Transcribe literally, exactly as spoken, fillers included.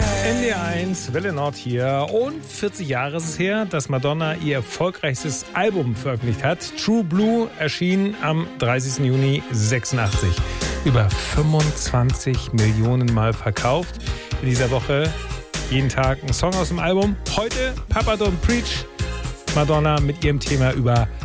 N D R eins, Welle Nord hier. Und vierzig Jahre ist es her, dass Madonna ihr erfolgreichstes Album veröffentlicht hat. True Blue erschien am dreißigsten Juni sechsundachtzig. Über fünfundzwanzig Millionen Mal verkauft. In dieser Woche jeden Tag ein Song aus dem Album. Heute Papa Don't Preach. Madonna mit ihrem Thema über